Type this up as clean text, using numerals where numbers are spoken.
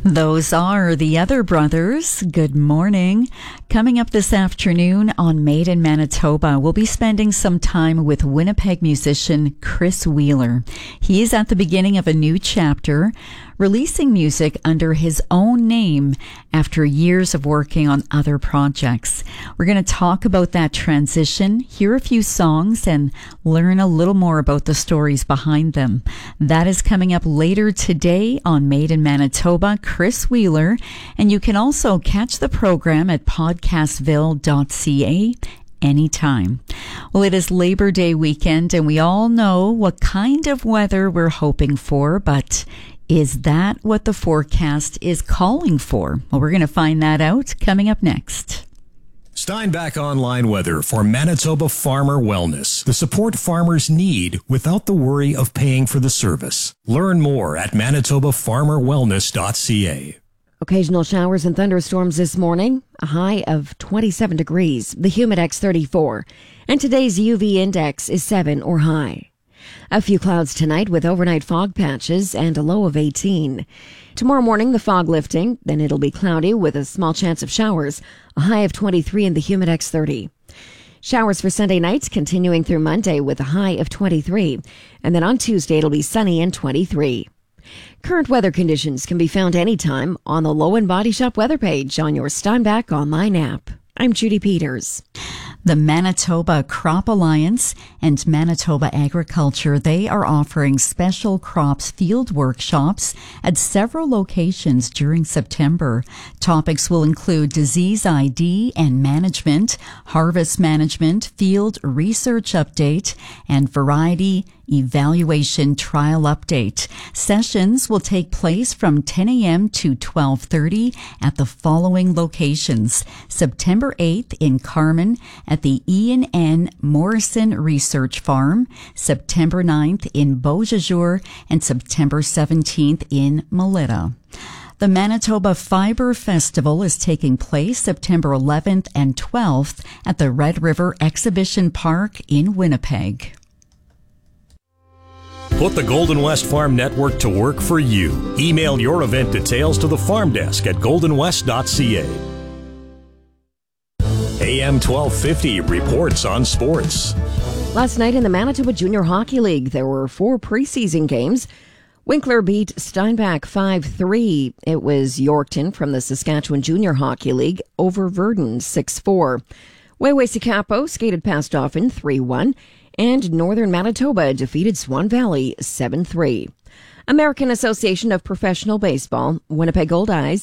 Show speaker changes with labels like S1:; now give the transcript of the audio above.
S1: Those are the Other Brothers. Good morning. Coming up this afternoon on Made in Manitoba, we'll be spending some time with Winnipeg musician Chris Wheeler. He is at the beginning of a new chapter, releasing music under his own name after years of working on other projects. We're going to talk about that transition, hear a few songs, and learn a little more about the stories behind them. That is coming up later today on Made in Manitoba. Chris Wheeler, and you can also catch the program at podcastville.ca anytime. Well, it is Labor Day weekend, and we all know what kind of weather we're hoping for, but is that what the forecast is calling for? Well, we're going to find that out coming up next.
S2: Steinbach Online Weather for Manitoba Farmer Wellness. The support farmers need without the worry of paying for the service. Learn more at manitobafarmerwellness.ca.
S3: Occasional showers and thunderstorms this morning, a high of 27 degrees, the Humidex 34, and today's UV index is 7 or high. A few clouds tonight with overnight fog patches and a low of 18. Tomorrow morning, the fog lifting, then it'll be cloudy with a small chance of showers, a high of 23 and the Humidex 30. Showers for Sunday nights continuing through Monday with a high of 23. And then on Tuesday, it'll be sunny and 23. Current weather conditions can be found anytime on the Low and Body Shop weather page on your Steinbach Online app. I'm Judy Peters.
S1: The Manitoba Crop Alliance and Manitoba Agriculture, they are offering special crops field workshops at several locations during September. Topics will include disease ID and management, harvest management, field research update, and variety evaluation trial update. Sessions will take place from 10 a.m. to 12:30 at the following locations. September 8th in Carman at the Ian N. Morrison Research Farm, September 9th in Beausejour, and September 17th in Melita. The Manitoba Fiber Festival is taking place September 11th and 12th at the Red River Exhibition Park in Winnipeg.
S2: Put the Golden West Farm Network to work for you. Email your event details to the farm desk at goldenwest.ca. AM 1250 reports on sports.
S3: Last night in the Manitoba Junior Hockey League, there were 4 preseason games. Winkler beat Steinbach 5-3. It was Yorkton from the Saskatchewan Junior Hockey League over Verdun 6-4. Weway-Sikapo skated past Dauphin 3-1. And Northern Manitoba defeated Swan Valley 7-3. American Association of Professional Baseball, Winnipeg Goldeyes